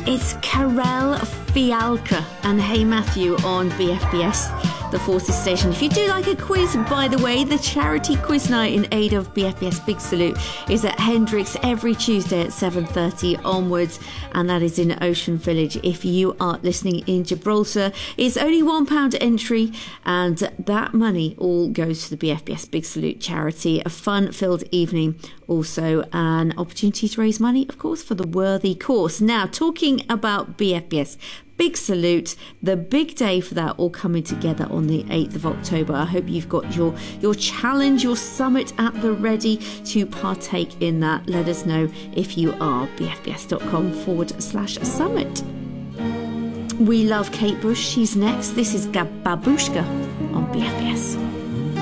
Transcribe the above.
It's Karel Fialka and Hey Matthew on BFBS, the Forces station. If you do like a quiz, by the way, the charity quiz night in aid of BFBS Big Salute is at Hendrix every Tuesday at 7:30 onwards, and that is in Ocean Village. If you are listening in Gibraltar, it's only £1 entry, and that money all goes to the BFBS Big Salute charity. A fun-filled evening, also an opportunity to raise money, of course, for the worthy cause. Now, talking about BFBS Big Salute, the big day for that all coming together on the 8th of October. I hope you've got your challenge, your summit at the ready to partake in that. Let us know if you are. bfbs.com/summit. We love Kate Bush. She's next. This is Babushka on BFBS.